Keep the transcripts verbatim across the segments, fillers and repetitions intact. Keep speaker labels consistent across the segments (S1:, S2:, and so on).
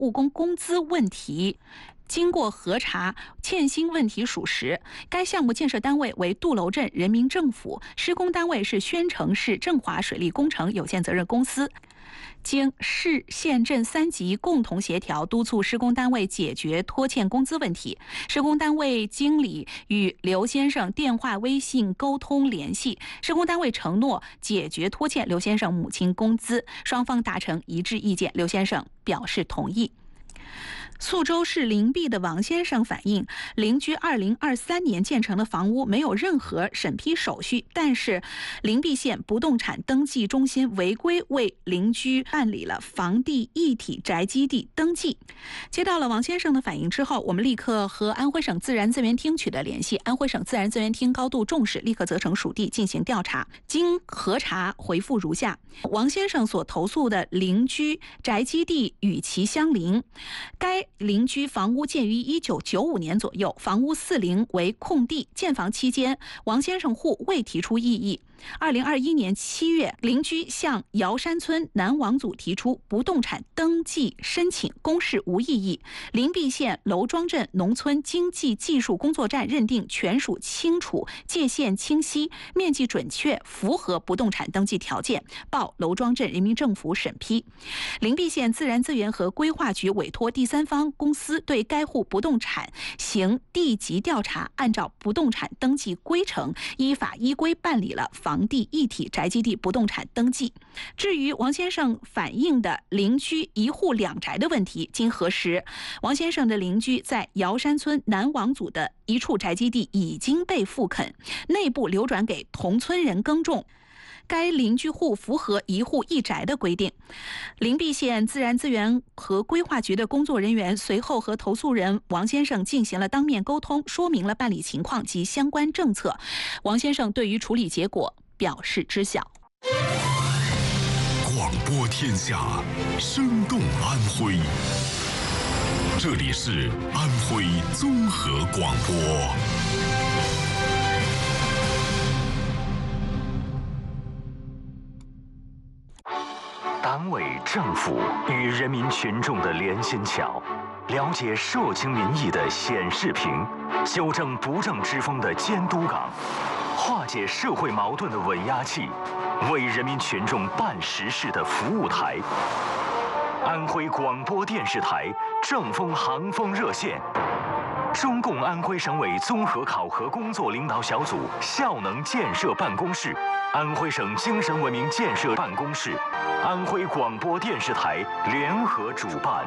S1: 务工工资问题经过核查，欠薪问题属实。该项目建设单位为杜楼镇人民政府，施工单位是宣城市振华水利工程有限责任公司。经市县镇三级共同协调，督促施工单位解决拖欠工资问题。施工单位经理与刘先生电话、微信沟通联系，施工单位承诺解决拖欠刘先生母亲工资，双方达成一致意见，刘先生表示同意。宿州市灵璧的王先生反映，邻居二零二三年建成的房屋没有任何审批手续，但是灵璧县不动产登记中心违规为邻居办理了房地一体宅基地登记。接到了王先生的反映之后，我们立刻和安徽省自然资源厅取得联系，安徽省自然资源厅高度重视，立刻责成属地进行调查。经核查回复如下：王先生所投诉的邻居宅基地与其相邻，该邻居房屋建于一九九五年左右，房屋四邻为空地，建房期间王先生户未提出异议。二零二一年七月，邻居向瑶山村南王组提出不动产登记申请，公示无异议。灵璧县娄庄镇农村经济技术工作站认定权属清楚，界限清晰，面积准确，符合不动产登记条件，报娄庄镇人民政府审批。灵璧县自然资源和规划局委托第三方公司对该户不动产行地籍调查，按照不动产登记规程，依法依规办理了房房地一体宅基地不动产登记。至于王先生反映的邻居一户两宅的问题，经核实，王先生的邻居在瑶山村南王组的一处宅基地已经被复垦，内部流转给同村人耕种。该邻居户符合一户一宅的规定。灵璧县自然资源和规划局的工作人员随后和投诉人王先生进行了当面沟通，说明了办理情况及相关政策。王先生对于处理结果表示知晓。
S2: 广播天下，生动安徽。这里是安徽综合广播。
S3: 单位政府与人民群众的连心桥，了解社情民意的显示屏，纠正不正之风的监督岗，化解社会矛盾的稳压器，为人民群众办实事的服务台。安徽广播电视台正风航风热线，中共安徽省委综合考核工作领导小组效能建设办公室，安徽省精神文明建设办公室，安徽广播电视台联合主办。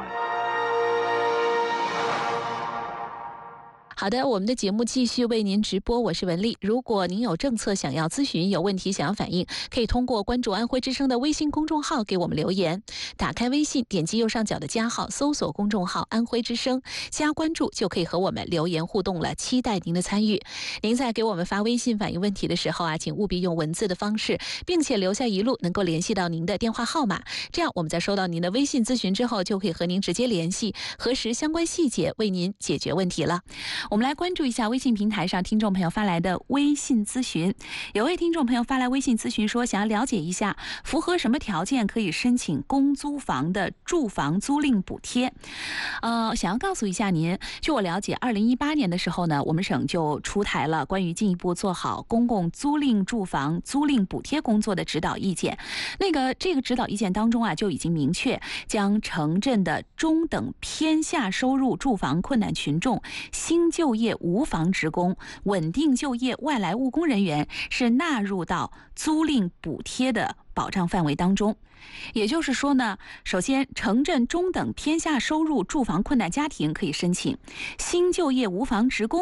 S1: 好的，我们的节目继续为您直播，我是文丽。如果您有政策想要咨询，有问题想要反映，可以通过关注安徽之声的微信公众号给我们留言。打开微信，点击右上角的加号，搜索公众号安徽之声，加关注就可以和我们留言互动了，期待您的参与。您在给我们发微信反映问题的时候啊，请务必用文字的方式，并且留下一路能够联系到您的电话号码，这样我们在收到您的微信咨询之后，就可以和您直接联系，核实相关细节，为您解决问题了。我们来关注一下微信平台上听众朋友发来的微信咨询。有位听众朋友发来微信咨询说，想要了解一下符合什么条件可以申请公租房的住房租赁补贴。呃，想要告诉一下您，据我了解，二零一八年的时候呢，我们省就出台了关于进一步做好公共租赁住房租赁补贴工作的指导意见。那个这个指导意见当中啊，就已经明确将城镇的中等偏下收入住房困难群众、新就业无房职工、稳定就业外来务工人员是纳入到租赁补贴的保障范围当中。也就是说呢，首先城镇中等偏下收入住房困难家庭可以申请，新就业无房职工